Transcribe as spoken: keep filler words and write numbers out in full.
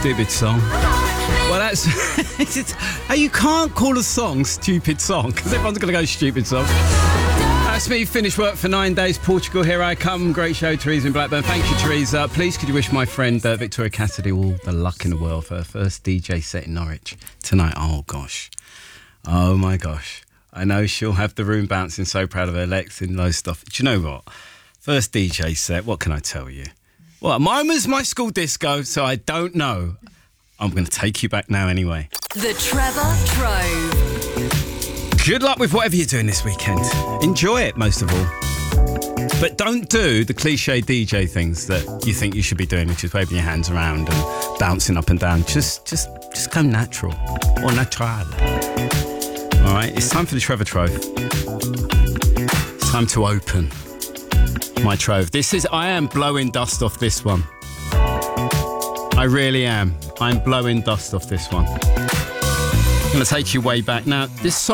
stupid song. Well, that's... it's, you can't call a song stupid song, because everyone's going to go stupid song. That's me, finished work for nine days. Portugal, here I come. Great show, Teresa in Blackburn. Thank you, Teresa. Please, could you wish my friend uh, Victoria Cassidy all the luck in the world for her first D J set in Norwich tonight? Oh, gosh. Oh, my gosh. I know she'll have the room bouncing, so proud of her. Lex and low stuff. Do you know what? First D J set, what can I tell you? Well, mine was my school disco, so I don't know. I'm going to take you back now anyway. The Trevor Trove. Good luck with whatever you're doing this weekend. Enjoy it, most of all. But don't do the cliche D J things that you think you should be doing, which is waving your hands around and bouncing up and down. Just, just, just go natural or natural. All right, it's time for the Trevor Trove. It's time to open my trove. This is, I am blowing dust off this one. I really am. I'm blowing dust off this one. I'm going to take you way back. Now, this song